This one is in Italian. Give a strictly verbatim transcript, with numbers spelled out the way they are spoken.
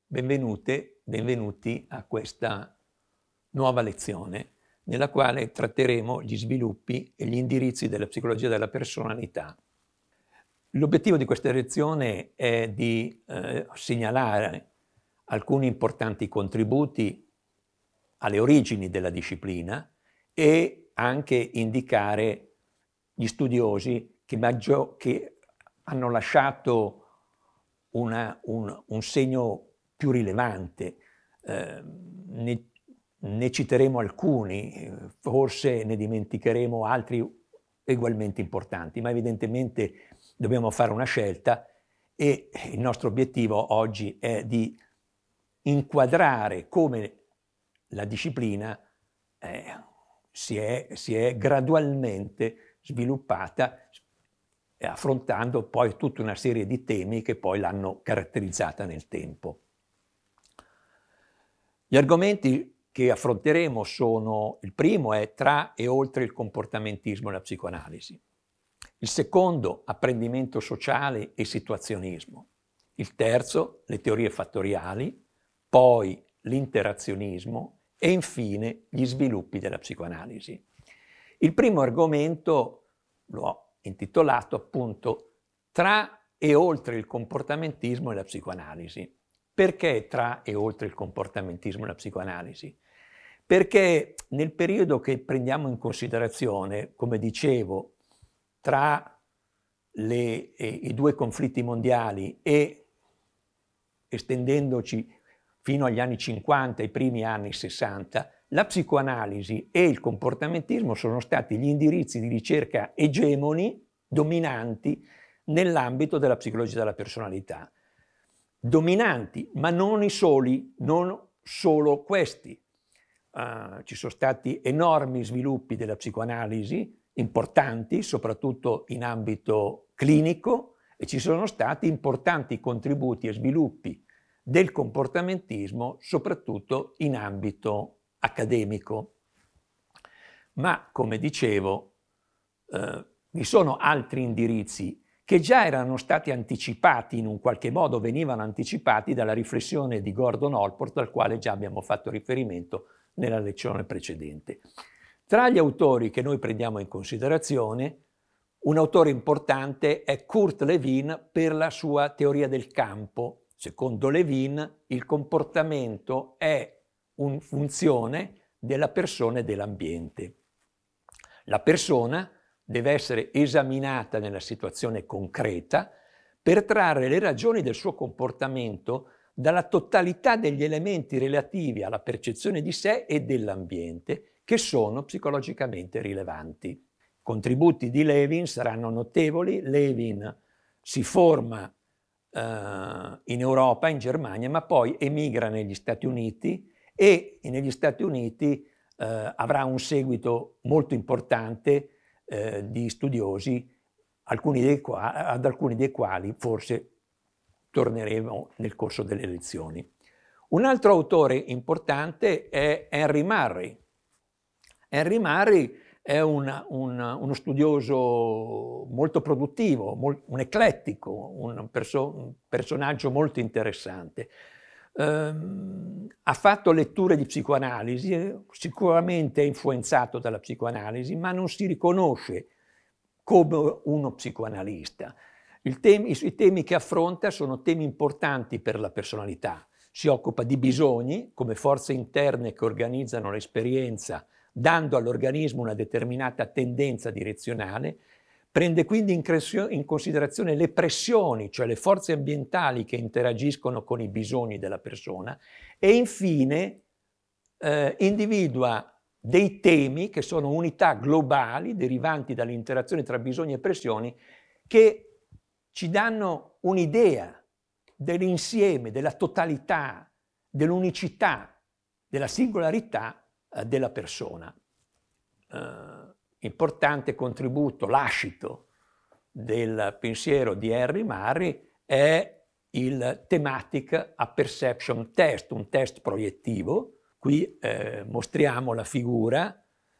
Benvenute, benvenuti a questa nuova lezione nella quale tratteremo gli sviluppi e gli indirizzi della psicologia della personalità. L'obiettivo di questa lezione è di eh, segnalare alcuni importanti contributi alle origini della disciplina e anche indicare gli studiosi che, maggio, che hanno lasciato una, un, un segno più rilevante. Eh, ne, ne citeremo alcuni, forse ne dimenticheremo altri ugualmente importanti, ma evidentemente dobbiamo fare una scelta e il nostro obiettivo oggi è di inquadrare come la disciplina eh, si, è, si è gradualmente sviluppata, affrontando poi tutta una serie di temi che poi l'hanno caratterizzata nel tempo. Gli argomenti che affronteremo sono: il primo è tra e oltre il comportamentismo e la psicoanalisi, il secondo apprendimento sociale e situazionismo, il terzo le teorie fattoriali, poi l'interazionismo e infine gli sviluppi della psicoanalisi. Il primo argomento lo ho intitolato appunto tra e oltre il comportamentismo e la psicoanalisi. Perché tra e oltre il comportamentismo e la psicoanalisi? Perché nel periodo che prendiamo in considerazione, come dicevo, tra le, eh, i due conflitti mondiali e estendendoci fino agli anni cinquanta, ai primi anni sessanta, la psicoanalisi e il comportamentismo sono stati gli indirizzi di ricerca egemoni, dominanti, nell'ambito della psicologia della personalità. Dominanti, ma non i soli, non solo questi. Uh, ci sono stati enormi sviluppi della psicoanalisi, importanti, soprattutto in ambito clinico, e ci sono stati importanti contributi e sviluppi del comportamentismo, soprattutto in ambito accademico. Ma, come dicevo, eh, vi sono altri indirizzi che già erano stati anticipati, in un qualche modo venivano anticipati dalla riflessione di Gordon Allport, al quale già abbiamo fatto riferimento nella lezione precedente. Tra gli autori che noi prendiamo in considerazione, un autore importante è Kurt Lewin per la sua teoria del campo. Secondo Lewin, il comportamento è una funzione della persona e dell'ambiente. La persona deve essere esaminata nella situazione concreta per trarre le ragioni del suo comportamento dalla totalità degli elementi relativi alla percezione di sé e dell'ambiente che sono psicologicamente rilevanti. I contributi di Lewin saranno notevoli. Lewin si forma eh, in Europa, in Germania, ma poi emigra negli Stati Uniti e negli Stati Uniti eh, avrà un seguito molto importante eh, di studiosi, alcuni dei quali, ad alcuni dei quali forse torneremo nel corso delle lezioni. Un altro autore importante è Henry Murray. Henry Murray è una, una, uno studioso molto produttivo, mol, un eclettico, un, perso, un personaggio molto interessante. Um, ha fatto letture di psicoanalisi, sicuramente è influenzato dalla psicoanalisi, ma non si riconosce come uno psicoanalista. Il temi, I temi che affronta sono temi importanti per la personalità. Si occupa di bisogni come forze interne che organizzano l'esperienza, dando all'organismo una determinata tendenza direzionale. Prende quindi in, in considerazione le pressioni, cioè le forze ambientali che interagiscono con i bisogni della persona, e infine eh, individua dei temi che sono unità globali derivanti dall'interazione tra bisogni e pressioni che ci danno un'idea dell'insieme, della totalità, dell'unicità, della singolarità eh, della persona. Eh, importante contributo, lascito del pensiero di Henry Murray è il Thematic Apperception Test, un test proiettivo. Qui eh, mostriamo la figura